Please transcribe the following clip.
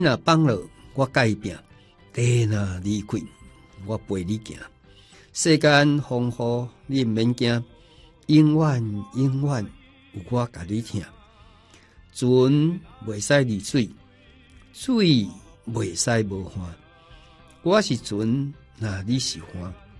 若放了我改变，地若离开我陪你行。世间风雨你毋免惊，永远永远有我甲你听。船袂使离水，水袂使无岸。我是船，那你是帆。